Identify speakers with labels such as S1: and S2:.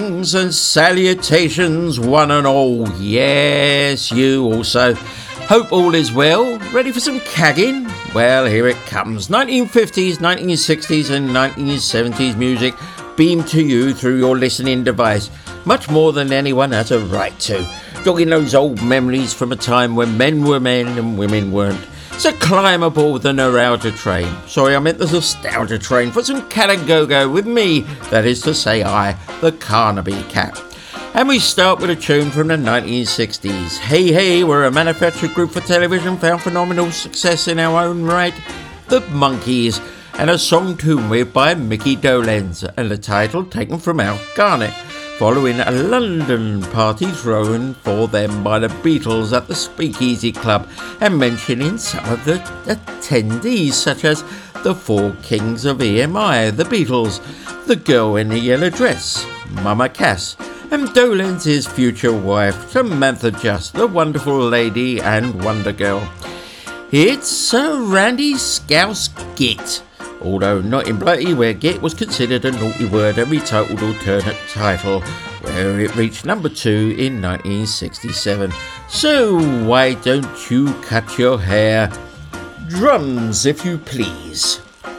S1: Greetings and salutations, one and all. Yes, you also. Hope all is well. Ready for some cagging? Well, here it comes. 1950s, 1960s and 1970s music beamed to you through your listening device, much more than anyone has a right to. Jogging those old memories from a time when men were men and women weren't. So climb aboard the neuralgia train. Sorry, I meant the nostalgia train for some cat and go-go with me, that is to say I, the Carnaby Cat. And we start with a tune from the 1960s. Hey Hey were a manufactured group for television, found phenomenal success in our own right. The Monkees, and a song tuned with by Mickey Dolenz, and the title taken from Al Garnett, following a London party thrown for them by the Beatles at the Speakeasy Club, and mentioning some of the attendees such as the Four Kings of EMI, the Beatles, the Girl in the Yellow Dress, Mama Cass, and Dolenz's future wife, Samantha Just, the wonderful lady and Wonder Girl. It's a Randy Scouse Git, although not in Blighty, where Git was considered a naughty word and retitled alternate title, where it reached number 2 in 1967. So why don't you cut your hair? Drums, if you please.